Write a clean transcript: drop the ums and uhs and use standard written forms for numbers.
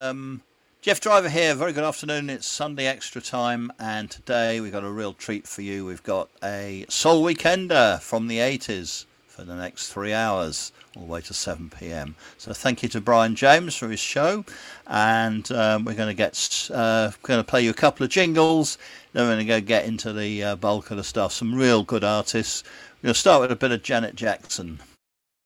Jeff Driver here. Very good afternoon. It's Sunday Extra Time, and today we've got a real treat for you. We've got a soul weekender from the 80s for the next 3 hours, all the way to 7 p.m. So thank you to Brian James for his show, and we're going to play you a couple of jingles. Then we're going to go get into the bulk of the stuff. Some real good artists. We're going to start with a bit of Janet Jackson.